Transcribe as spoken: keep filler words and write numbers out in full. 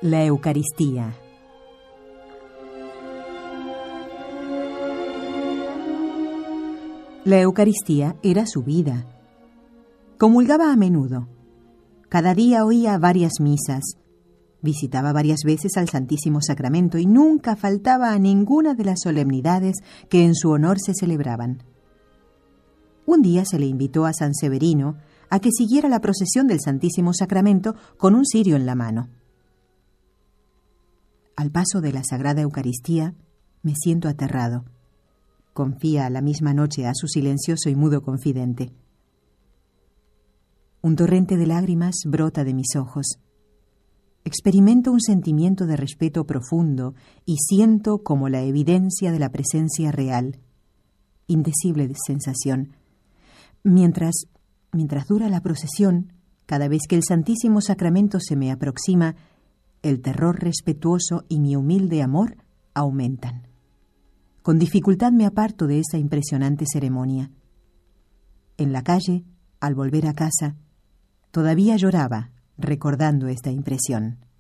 La Eucaristía. La Eucaristía era su vida. Comulgaba a menudo. Cada día oía varias misas. Visitaba varias veces al Santísimo Sacramento y nunca faltaba a ninguna de las solemnidades que en su honor se celebraban. Un día se le invitó a San Severino a que siguiera la procesión del Santísimo Sacramento con un cirio en la mano. Al paso de la Sagrada Eucaristía me siento aterrado. Confía a la misma noche a su silencioso y mudo confidente. Un torrente de lágrimas brota de mis ojos. Experimento un sentimiento de respeto profundo y siento como la evidencia de la presencia real. Indecible sensación. Mientras, mientras dura la procesión, cada vez que el Santísimo Sacramento se me aproxima, el terror respetuoso y mi humilde amor aumentan. Con dificultad me aparto de esa impresionante ceremonia. En la calle, al volver a casa, todavía lloraba recordando esta impresión.